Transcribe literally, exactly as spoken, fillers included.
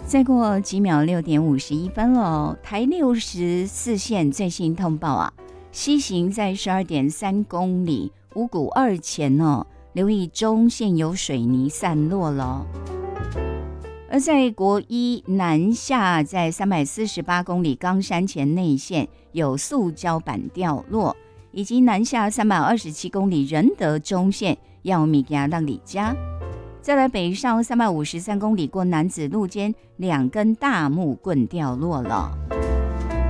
再过几秒，六点五十一分了。台六十四线最新通报啊，西行在十二点三公里，五股二前哦，留意中线有水泥散落了。而在国一南下，在三百四十八公里冈山前内线有塑胶板掉落，以及南下三百二十七公里仁德中线要米加让里家。再来北上三百五十三公里过南子路间，两根大木棍掉落了。